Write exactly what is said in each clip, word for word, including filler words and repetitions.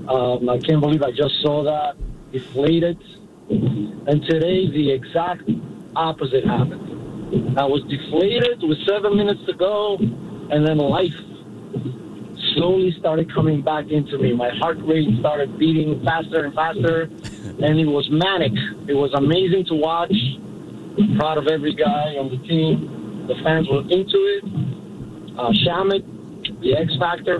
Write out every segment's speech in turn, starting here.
Um, I can't believe I just saw that. Deflated. And today, the exact opposite happened. I was deflated with seven minutes to go, and then life slowly started coming back into me. My heart rate started beating faster and faster, and it was manic. It was amazing to watch. I'm proud of every guy on the team. The fans were into it. Uh, Shamet, the X Factor,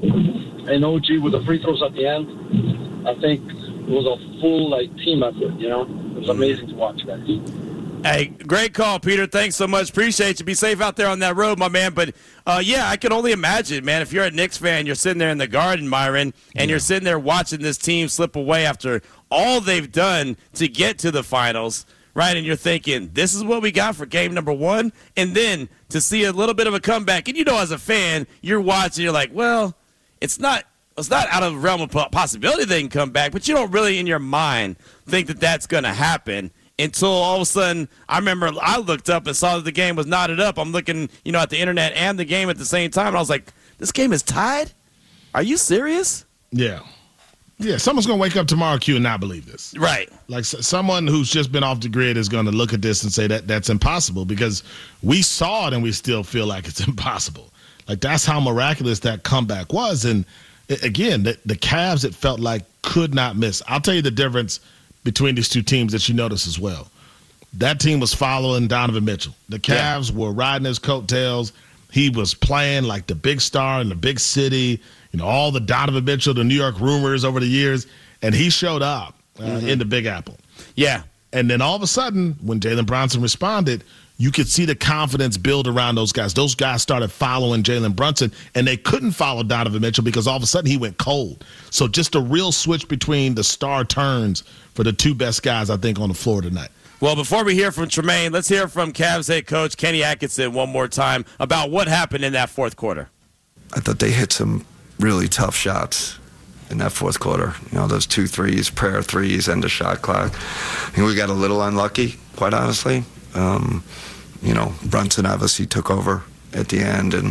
and O G with the free throws at the end. I think it was a full like team effort, you know? It was amazing to watch, guys. Hey, great call, Peter. Thanks so much. Appreciate you. Be safe out there on that road, my man. But, uh, yeah, I can only imagine, man, if you're a Knicks fan, you're sitting there in the Garden, Myron, and yeah. you're sitting there watching this team slip away after all they've done to get to the finals, right? And you're thinking, this is what we got for game number one? And then to see a little bit of a comeback. And, you know, as a fan, you're watching, you're like, well, it's not it's not out of the realm of possibility they can come back, but you don't really in your mind think that that's going to happen. Until all of a sudden, I remember I looked up and saw that the game was knotted up. I'm looking, you know, at the internet and the game at the same time, and I was like, "This game is tied? Are you serious?" Yeah, yeah. Someone's gonna wake up tomorrow, Q, and not believe this. Right. Like someone who's just been off the grid is going to look at this and say that that's impossible because we saw it and we still feel like it's impossible. Like that's how miraculous that comeback was. And again, the, the Cavs, it felt like could not miss. I'll tell you the difference between these two teams that you notice as well. That team was following Donovan Mitchell. The Cavs yeah. were riding his coattails. He was playing like the big star in the big city, you know, all the Donovan Mitchell, the New York rumors over the years, and he showed up uh, mm-hmm. in the Big Apple. Yeah. And then all of a sudden, when Jalen Brunson responded, you could see the confidence build around those guys. Those guys started following Jalen Brunson, and they couldn't follow Donovan Mitchell because all of a sudden he went cold. So just a real switch between the star turns for the two best guys, I think, on the floor tonight. Well, before we hear from Tremaine, let's hear from Cavs head coach Kenny Atkinson one more time about what happened in that fourth quarter. I thought they hit some really tough shots in that fourth quarter. You know, those two threes, prayer threes, end of shot clock. I think we got a little unlucky, quite honestly. Um, you know, Brunson obviously took over at the end, and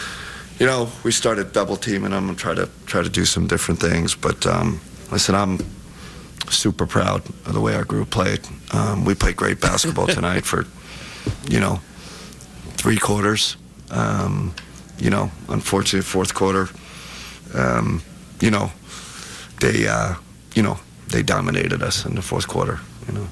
you know, we started double teaming them and try to try to do some different things. But um, listen, I'm super proud of the way our group played. Um, we played great basketball tonight for, you know, three quarters. Um, you know, unfortunately, fourth quarter, um, you know, they, uh, you know, they dominated us in the fourth quarter. You know.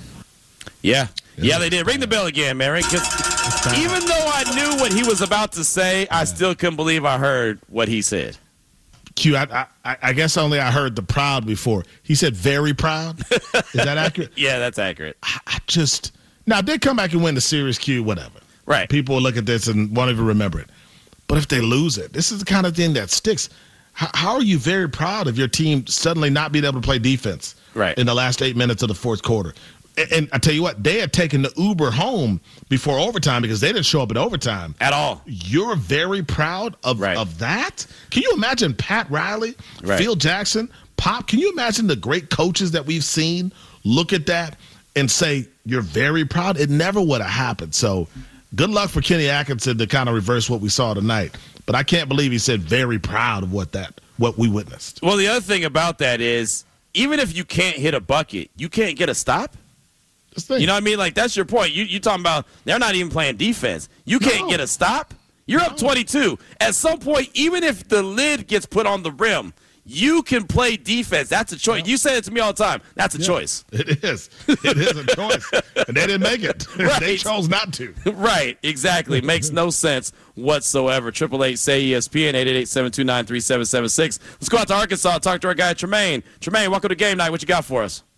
Yeah. Yeah, they did. Ring the bell again, Mary. Because even though I knew what he was about to say, I still couldn't believe I heard what he said. Q, I, I, I guess only I heard the proud before. He said very proud. Is that accurate? Yeah, that's accurate. I, I just now they come back and win the series, Q, whatever. Right. People will look at this and won't even remember it. But if they lose it, this is the kind of thing that sticks. How, how are you very proud of your team suddenly not being able to play defense right. in the last eight minutes of the fourth quarter? And, and I tell you what, they had taken the Uber home before overtime because they didn't show up in overtime. At all. You're very proud of, right. of that? Can you imagine Pat Riley, right. Phil Jackson, Pop? Can you imagine the great coaches that we've seen look at that and say, you're very proud? It never would have happened. So good luck for Kenny Atkinson to kind of reverse what we saw tonight. But I can't believe he said very proud of what that what we witnessed. Well, the other thing about that is even if you can't hit a bucket, you can't get a stop. You know what I mean? Like, that's your point. You you talking about they're not even playing defense. You can't no. get a stop. You're no. up twenty-two. At some point, even if the lid gets put on the rim, you can play defense. That's a choice. Yeah. You say it to me all the time. That's a yeah. choice. It is. It is a choice. And they didn't make it. Right. They chose not to. Right. Exactly. Makes no sense whatsoever. Triple eight say E S P N eight eight eight, seven two nine, three seven seven six. Let's go out to Arkansas and talk to our guy Tremaine. Tremaine, welcome to Game Night. What you got for us?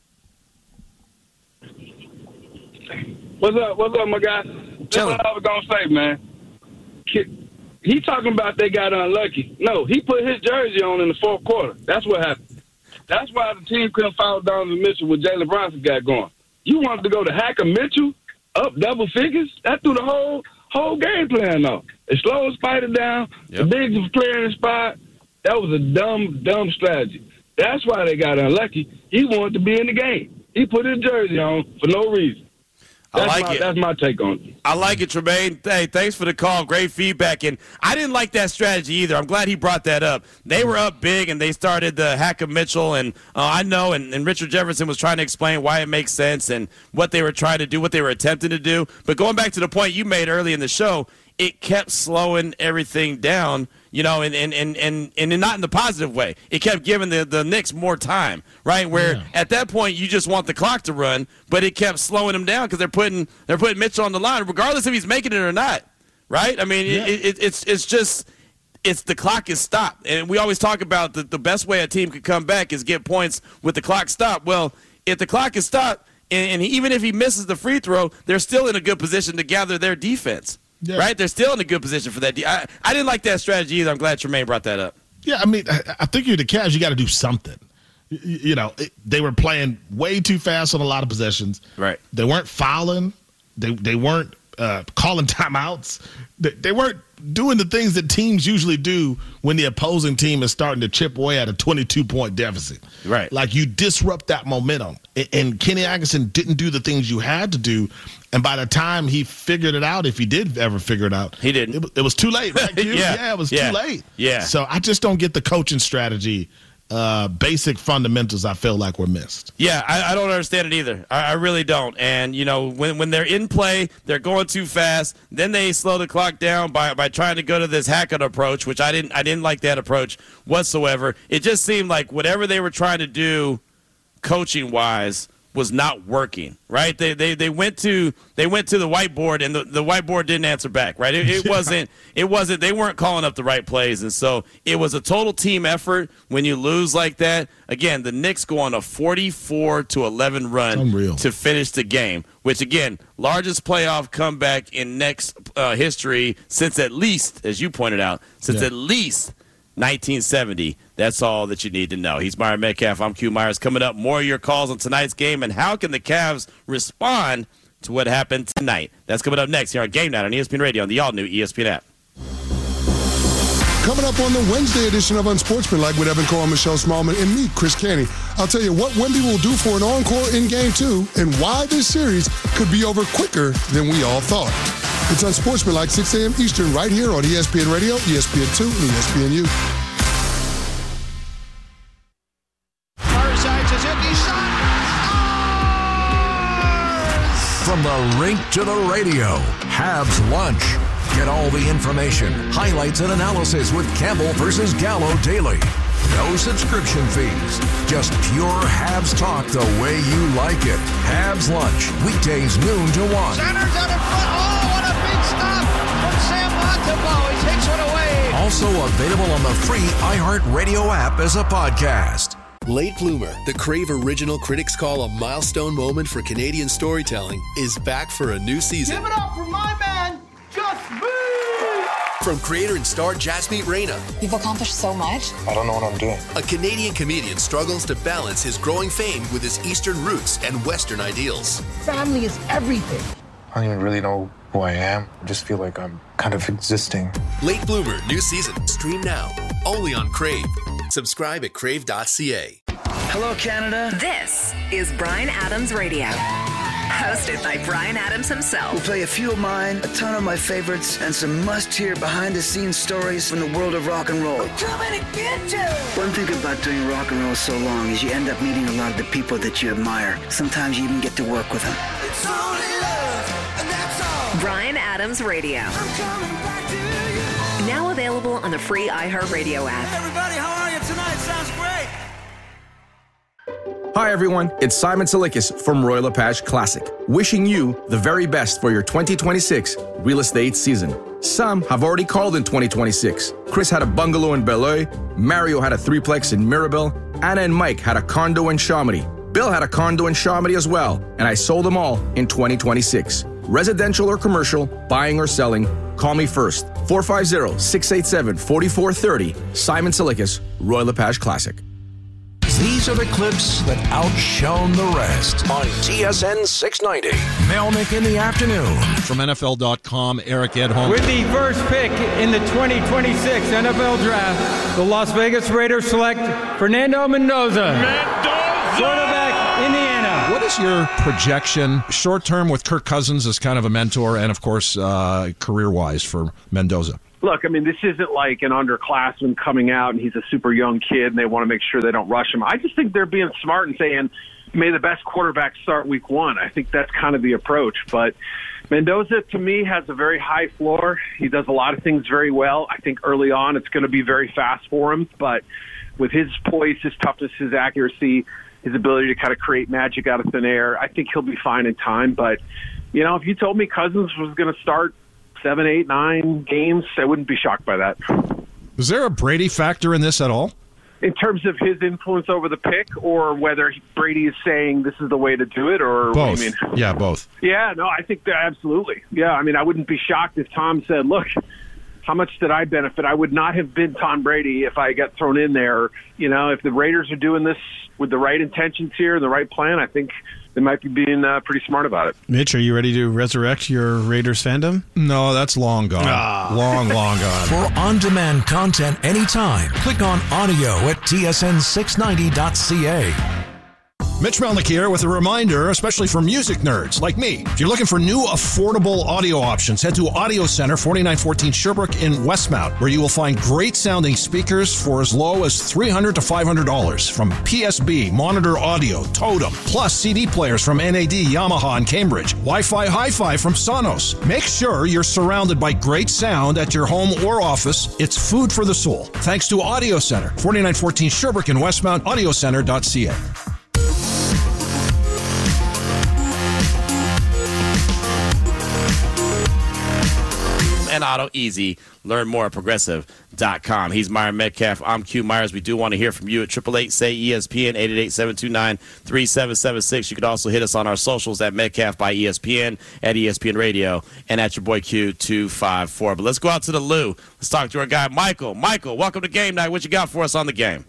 What's up? What's up, my guy? That's what I was gonna say, man. He talking about they got unlucky. No, he put his jersey on in the fourth quarter. That's what happened. That's why the team couldn't follow Donovan Mitchell with Jalen Brunson got going. You wanted to go to Hacker Mitchell up double figures? That threw the whole whole game plan off. It slowed Spider down. Yep. The bigs was clearing the spot. That was a dumb, dumb strategy. That's why they got unlucky. He wanted to be in the game. He put his jersey on for no reason. That's I like my, it. That's my take on it. I like it, Tremaine. Hey, thanks for the call. Great feedback. And I didn't like that strategy either. I'm glad he brought that up. They were up big, and they started the hack of Mitchell. And uh, I know, and, and Richard Jefferson was trying to explain why it makes sense and what they were trying to do, what they were attempting to do. But going back to the point you made early in the show, it kept slowing everything down, you know, and and, and, and, and not in the positive way. It kept giving the, the Knicks more time, right? Where yeah. at that point you just want the clock to run, but it kept slowing them down because they're putting they're putting Mitchell on the line, regardless if he's making it or not, right? I mean, yeah. it, it, it's it's just it's the clock is stopped, and we always talk about the, the best way a team could come back is get points with the clock stopped. Well, if the clock is stopped, and, and even if he misses the free throw, they're still in a good position to gather their defense. Yeah. Right? They're still in a good position for that. I, I didn't like that strategy either. I'm glad Tremaine brought that up. Yeah, I mean, I, I think you're the Cavs. You got to do something. You, you know, it, they were playing way too fast on a lot of possessions. Right. They weren't fouling. They they weren't uh, calling timeouts. They, they weren't doing the things that teams usually do when the opposing team is starting to chip away at a twenty-two point deficit. Right. Like you disrupt that momentum. And, and Kenny Atkinson didn't do the things you had to do. And by the time he figured it out, if he did ever figure it out, he didn't. It, it was too late, right? yeah. yeah, it was yeah. too late. Yeah. So I just don't get the coaching strategy. Uh, basic fundamentals I feel like were missed. Yeah, I, I don't understand it either. I, I really don't. And, you know, when when they're in play, they're going too fast. Then they slow the clock down by, by trying to go to this Hackett approach, which I didn't I didn't like that approach whatsoever. It just seemed like whatever they were trying to do coaching-wise was not working, right? They they they went to they went to the whiteboard and the, the whiteboard didn't answer back, right? It, it wasn't it wasn't they weren't calling up the right plays, and so it was a total team effort. When you lose like that, again, the Knicks go on a forty-four to eleven run Unreal. to finish the game, which again, largest playoff comeback in Knicks uh, history since at least, as you pointed out, since yeah. at least nineteen seventy. That's all that you need to know. He's Myron Metcalf. I'm Q Myers. Coming up, more of your calls on tonight's game and how can the Cavs respond to what happened tonight. That's coming up next here on Game Night on E S P N Radio on the all-new E S P N app. Coming up on the Wednesday edition of Unsportsmanlike with Evan Cole, Michelle Smallman, and me, Chris Canty. I'll tell you what Wemby will do for an encore in Game two and why this series could be over quicker than we all thought. It's Unsportsmanlike, six a.m. Eastern, right here on E S P N Radio, E S P N two, and E S P N U. From the rink to the radio, Habs Lunch. Get all the information, highlights, and analysis with Campbell versus Gallo daily. No subscription fees. Just pure Habs talk the way you like it. Habs Lunch, weekdays noon to one. Centers out in front. Oh, what a big stop from Sam Montembeault. He takes one away. Also available on the free iHeartRadio app as a podcast. Late Bloomer, the Crave original critics call a milestone moment for Canadian storytelling, is back for a new season. Give it up for my man, Just Me! From creator and star Jasmeet Reyna. You've accomplished so much. I don't know what I'm doing. A Canadian comedian struggles to balance his growing fame with his Eastern roots and Western ideals. Family is everything. I don't even really know who I am. I just feel like I'm kind of existing. Late Bloomer, new season. Stream now. Only on Crave. Subscribe at crave dot c a. Hello, Canada. This is Bryan Adams Radio. Hosted by Bryan Adams himself. We'll play a few of mine, a ton of my favorites, and some must-hear behind-the-scenes stories from the world of rock and roll. We're coming to get you! One thing about doing rock and roll so long is you end up meeting a lot of the people that you admire. Sometimes you even get to work with them. It's only love, and that's all. Bryan Adams Radio. I'm coming back to you. Now available on the free iHeartRadio app. Hey everybody, how are you tonight? Sounds great. Hi everyone, it's Simon Silikis from Royal LePage Classic, wishing you the very best for your twenty twenty-six real estate season. Some have already called in twenty twenty-six. Chris had a bungalow in Belleuil, Mario had a threeplex in Mirabel, Anna and Mike had a condo in Chamonix, Bill had a condo in Chamonix as well, and I sold them all in twenty twenty-six. Residential or commercial, buying or selling, call me first. four five zero, six eight seven, four four three zero. Simon Silikis, Royal LePage Classic. These are the clips that outshone the rest on T S N six ninety. Melnick in the afternoon. From N F L dot com, Eric Edholm. With the first pick in the twenty twenty-six N F L Draft, the Las Vegas Raiders select Fernando Mendoza. Mendoza! Quarterback, Indiana. What is your projection, short term with Kirk Cousins as kind of a mentor, and of course, uh, career-wise for Mendoza? Look, I mean, this isn't like an underclassman coming out and he's a super young kid and they want to make sure they don't rush him. I just think they're being smart and saying, may the best quarterback start week one. I think that's kind of the approach. But Mendoza, to me, has a very high floor. He does a lot of things very well. I think early on it's going to be very fast for him. But with his poise, his toughness, his accuracy, his ability to kind of create magic out of thin air, I think he'll be fine in time. But, you know, if you told me Cousins was going to start seven, eight, nine games, I wouldn't be shocked by that. Is there a Brady factor in this at all? In terms of his influence over the pick, or whether Brady is saying this is the way to do it, or both? What do you mean? Yeah, both. Yeah, no, I think that absolutely. Yeah, I mean, I wouldn't be shocked if Tom said, look, how much did I benefit? I would not have been Tom Brady if I got thrown in there. You know, if the Raiders are doing this with the right intentions here and the right plan, I think they might be being uh, pretty smart about it. Mitch, are you ready to resurrect your Raiders fandom? No, that's long gone. Ah. Long, long gone. For on-demand content anytime, click on audio at T S N six ninety dot C A. Mitch Melnick here with a reminder, especially for music nerds like me. If you're looking for new, affordable audio options, head to Audio Center, forty-nine fourteen Sherbrooke in Westmount, where you will find great-sounding speakers for as low as three hundred dollars to five hundred dollars from P S B, Monitor Audio, Totem, plus C D players from N A D, Yamaha, and Cambridge, Wi-Fi Hi-Fi from Sonos. Make sure you're surrounded by great sound at your home or office. It's food for the soul. Thanks to Audio Center, forty-nine fourteen Sherbrooke in Westmount, audio center dot c a. And Auto Easy. Learn more at progressive dot com. He's Myron Metcalf. I'm Q Myers. We do want to hear from you at eight eight eight, say E S P N, eight eight eight, seven two nine, three seven seven six. You could also hit us on our socials at Metcalf by E S P N, at E S P N Radio, and at your boy Q two five four. But let's go out to the Lou. Let's talk to our guy, Michael. Michael, welcome to Game Night. What you got for us on the game?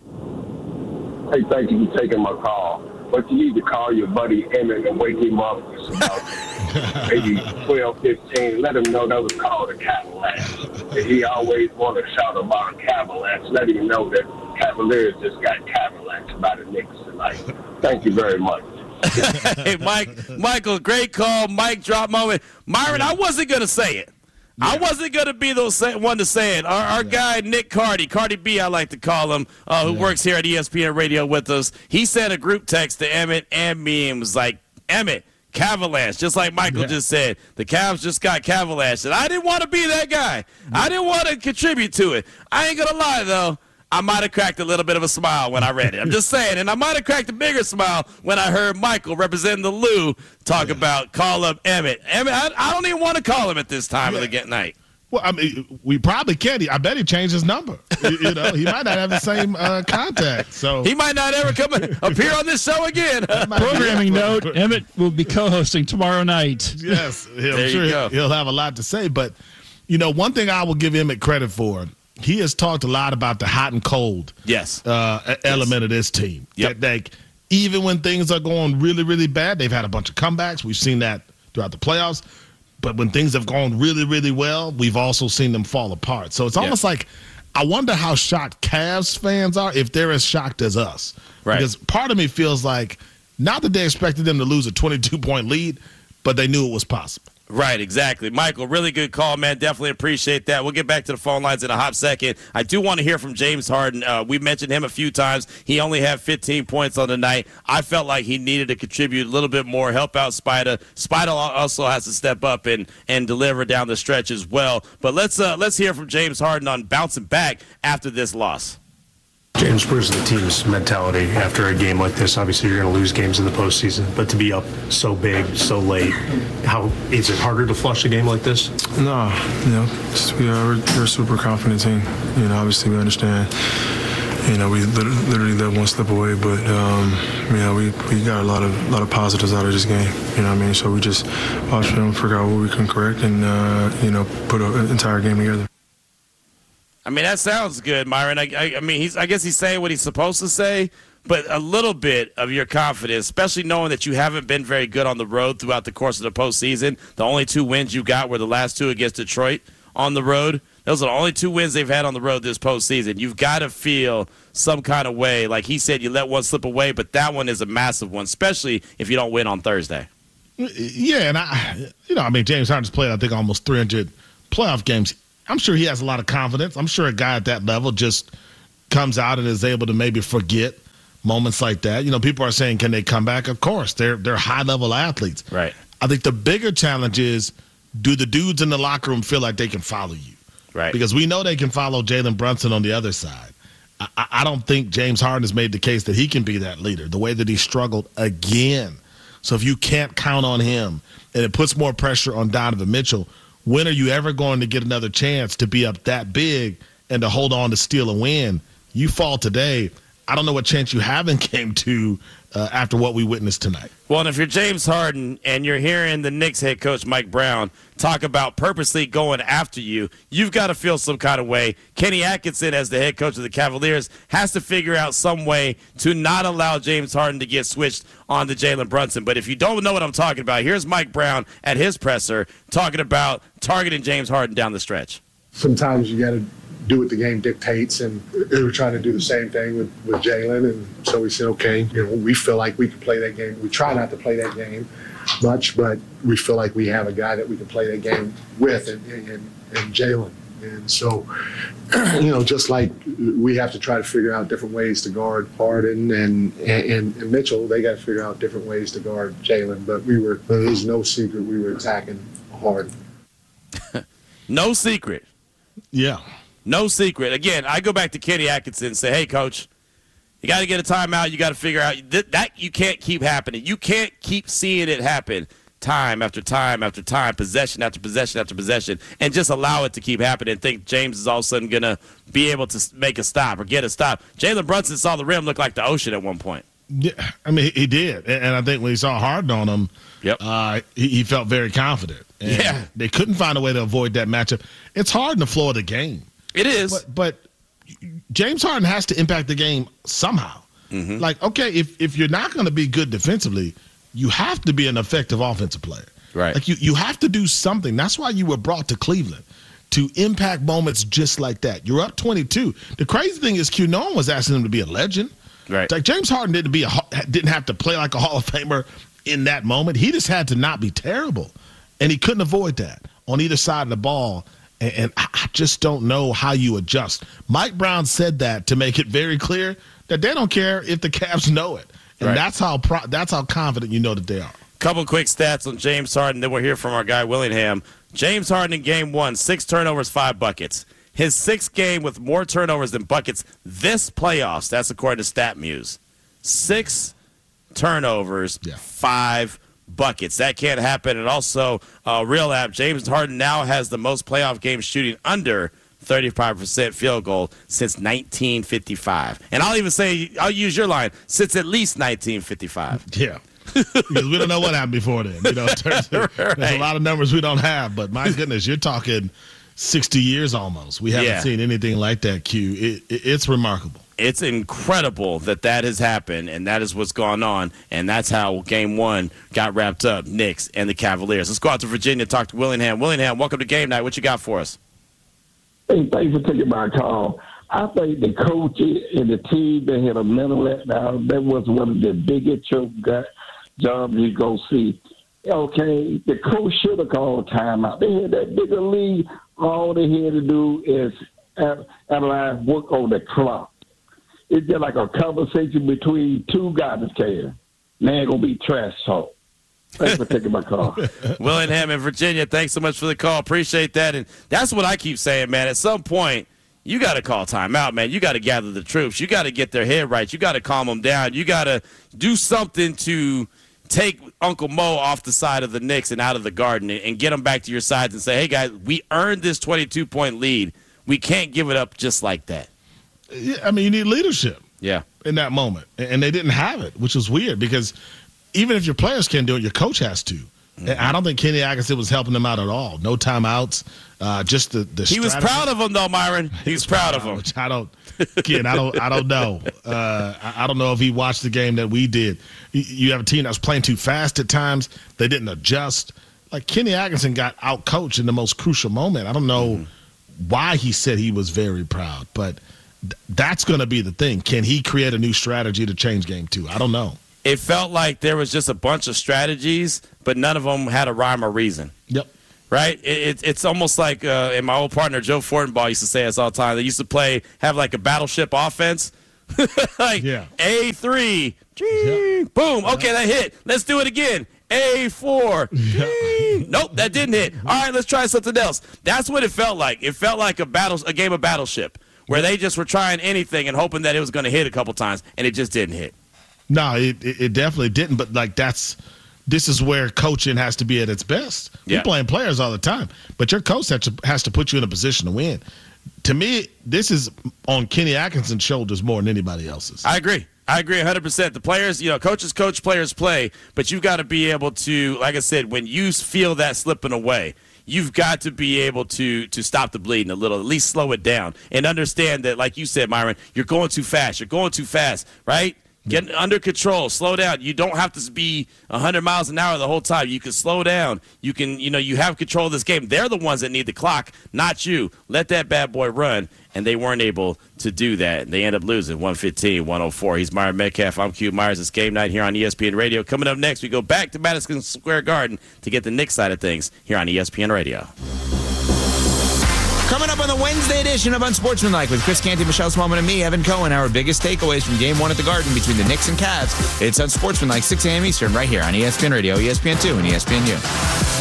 Hey, thank you for taking my call. But you need to call your buddy Emmett and wake him up. It's about maybe twelve, fifteen. Let him know that was called a Cadillac. And he always want to shout about a Cadillac. Let him know that Cavaliers just got Cadillacs by the Knicks tonight. Thank you very much. Hey, Mike, Michael, great call. Mic drop moment. Myron, I wasn't going to say it. Yeah. I wasn't going to be the one to say it. Our, our yeah. guy, Nick Cardi, Cardi B, I like to call him, uh, who yeah. works here at E S P N Radio with us, he sent a group text to Emmett and me and was like, Emmett, Cavalanche, just like Michael yeah. just said. The Cavs just got Cavalanche. And I didn't want to be that guy. Yeah. I didn't want to contribute to it. I ain't going to lie, though. I might have cracked a little bit of a smile when I read it. I'm just saying. And I might have cracked a bigger smile when I heard Michael representing the Lou talk yeah. about call up Emmett. Emmett, I, I don't even want to call him at this time yeah. of the get night. Well, I mean, we probably can't. I bet he changed his number. You, you know, he might not have the same uh, contact. So he might not ever come appear on this show again. Programming note: Emmett will be co-hosting tomorrow night. Yes, I'm sure he'll, he'll have a lot to say. But you know, one thing I will give Emmett credit for. He has talked a lot about the hot and cold yes. uh, element yes. of this team. Yep. That, like, even when things are going really, really bad, they've had a bunch of comebacks. We've seen that throughout the playoffs. But when things have gone really, really well, we've also seen them fall apart. So it's almost yeah. like I wonder how shocked Cavs fans are if they're as shocked as us. Right. Because part of me feels like not that they expected them to lose a twenty-two point lead, but they knew it was possible. Right, exactly. Michael, really good call, man. Definitely appreciate that. We'll get back to the phone lines in a hot second. I do want to hear from James Harden. Uh, we mentioned him a few times. He only had fifteen points on the night. I felt like he needed to contribute a little bit more, help out Spider. Spider also has to step up and, and deliver down the stretch as well. But let's uh, let's hear from James Harden on bouncing back after this loss. James, where's the team's mentality after a game like this? Obviously, you're going to lose games in the postseason, but to be up so big, so late, how is it harder to flush a game like this? No, you know, just, we are, we're a super confident team. You know, obviously we understand. You know, we literally live one step away, but um, you know, we, we got a lot of lot of positives out of this game. You know what I mean? So we just watch film, figure out what we can correct, and uh, you know, put an entire game together. I mean, that sounds good, Myron. I, I, I mean, he's. I guess he's saying what he's supposed to say, but a little bit of your confidence, especially knowing that you haven't been very good on the road throughout the course of the postseason. The only two wins you got were the last two against Detroit on the road. Those are the only two wins they've had on the road this postseason. You've got to feel some kind of way. Like he said, you let one slip away, but that one is a massive one, especially if you don't win on Thursday. Yeah, and I, you know, I mean, James Harden's played, I think, almost three hundred playoff games. I'm sure he has a lot of confidence. I'm sure a guy at that level just comes out and is able to maybe forget moments like that. You know, people are saying, can they come back? Of course, they're they're high-level athletes. Right. I think the bigger challenge is, do the dudes in the locker room feel like they can follow you? Right. Because we know they can follow Jalen Brunson on the other side. I, I don't think James Harden has made the case that he can be that leader, the way that he struggled again. So if you can't count on him and it puts more pressure on Donovan Mitchell, when are you ever going to get another chance to be up that big and to hold on to steal a win? You fall today. I don't know what chance you have in game two uh, after what we witnessed tonight. Well, and if you're James Harden and you're hearing the Knicks head coach Mike Brown talk about purposely going after you, you've got to feel some kind of way. Kenny Atkinson, as the head coach of the Cavaliers, has to figure out some way to not allow James Harden to get switched on to Jalen Brunson. But if you don't know what I'm talking about, here's Mike Brown at his presser talking about targeting James Harden down the stretch. Sometimes you got to do what the game dictates, and they were trying to do the same thing with, with Jalen, and so we said, okay, you know, we feel like we can play that game. We try not to play that game much, but we feel like we have a guy that we can play that game with, and, and, and Jalen. And so, you know, just like we have to try to figure out different ways to guard Harden and, and, and Mitchell, they got to figure out different ways to guard Jalen. But we were, there's no secret we were attacking Harden. No secret. Yeah. No secret. Again, I go back to Kenny Atkinson and say, hey, coach, you got to get a timeout. You got to figure out that, that you can't keep happening. You can't keep seeing it happen time after time after time, possession after possession after possession, and just allow it to keep happening and think James is all of a sudden going to be able to make a stop or get a stop. Jalen Brunson saw the rim look like the ocean at one point. Yeah, I mean, he did. And I think when he saw Harden on him, yep. uh, he, he felt very confident. And yeah. They couldn't find a way to avoid that matchup. It's hard in the floor of the game. It is. But, but James Harden has to impact the game somehow. Mm-hmm. Like, okay, if, if you're not going to be good defensively, you have to be an effective offensive player. Right. Like, you, you have to do something. That's why you were brought to Cleveland, to impact moments just like that. You're up twenty-two. The crazy thing is, Q, no one was asking him to be a legend. Right. Like, James Harden didn't, be a, didn't have to play like a Hall of Famer in that moment. He just had to not be terrible. And he couldn't avoid that on either side of the ball. And I just don't know how you adjust. Mike Brown said that to make it very clear that they don't care if the Cavs know it. And right. that's how pro- that's how confident you know that they are. Couple quick stats on James Harden, then we'll hear from our guy Willingham. James Harden in game one, six turnovers, five buckets. His sixth game with more turnovers than buckets this playoffs. That's according to StatMuse. Six turnovers, yeah. five buckets. That can't happen. And also, uh, Real App, James Harden now has the most playoff games shooting under thirty-five percent field goal since nineteen fifty-five. And I'll even say, I'll use your line, since at least nineteen fifty-five. Yeah. Because we don't know what happened before then. You know, in terms of, right. There's a lot of numbers we don't have. But my goodness, you're talking sixty years almost. We haven't yeah. seen anything like that, Q. It, it, it's remarkable. It's incredible that that has happened, and that is what's going on, and that's how Game One got wrapped up. Knicks and the Cavaliers. Let's go out to Virginia. Talk to Willingham. Willingham, welcome to Game Night. What you got for us? Hey, thanks for taking my call. I think the coach and the team, they had a mental letdown. That was one of the biggest choke jobs you go see. Okay, the coach should have called timeout. They had that bigger lead. All they had to do is analyze, work on the clock. It's just like a conversation between two garbage cans. Man, gonna be trash talk. Thanks for taking my call. Willingham in Virginia, thanks so much for the call. Appreciate that. And that's what I keep saying, man. At some point, you got to call timeout, man. You got to gather the troops. You got to get their head right. You got to calm them down. You got to do something to take Uncle Mo off the side of the Knicks and out of the Garden and, and get them back to your sides and say, hey, guys, we earned this twenty-two point lead. We can't give it up just like that. Yeah, I mean, you need leadership. Yeah. In that moment. And they didn't have it, which was weird because even if your players can't do it, your coach has to. Mm-hmm. And I don't think Kenny Atkinson was helping them out at all. No timeouts. Uh, just the, the He was proud of them, though, Myron. He was proud of them. Which I don't, again, I don't, I don't know. Uh, I, I don't know if he watched the game that we did. You have a team that was playing too fast at times. They didn't adjust. Like Kenny Atkinson got out-coached in the most crucial moment. I don't know mm-hmm. why he said he was very proud, but that's going to be the thing. Can he create a new strategy to change game two? I don't know. It felt like there was just a bunch of strategies, but none of them had a rhyme or reason. Yep. Right? It, it, it's almost like, uh, and my old partner Joe Fortenbaugh used to say this all the time. They used to play, have like a battleship offense. like yeah. A three, yeah. boom, okay, that hit. Let's do it again. A four, yeah. nope, that didn't hit. All right, let's try something else. That's what it felt like. It felt like a battle, a game of Battleship, where they just were trying anything and hoping that it was going to hit a couple times, and it just didn't hit. No, it, it definitely didn't. But like that's this is where coaching has to be at its best. Yeah. You're playing players all the time, but your coach has to, has to put you in a position to win. To me, this is on Kenny Atkinson's shoulders more than anybody else's. I agree. I agree one hundred percent. The players, you know, coaches coach, players play, but you've got to be able to, like I said, when you feel that slipping away, you've got to be able to to stop the bleeding a little, at least slow it down, and understand that, like you said, Myron, you're going too fast. You're going too fast, right? Get under control. Slow down. You don't have to be one hundred miles an hour the whole time. You can slow down. You can, you know, you have control of this game. They're the ones that need the clock, not you. Let that bad boy run, and they weren't able to do that. They end up losing one fifteen one oh four. He's Myron Metcalf. I'm Q Myers. It's game night here on E S P N Radio. Coming up next, we go back to Madison Square Garden to get the Knicks side of things here on E S P N Radio. Coming up on the Wednesday edition of Unsportsmanlike with Chris Canty, Michelle Smallman, and me, Evan Cohen, our biggest takeaways from Game one at the Garden between the Knicks and Cavs. It's Unsportsmanlike, six a.m. Eastern, right here on E S P N Radio, E S P N two, and E S P N U.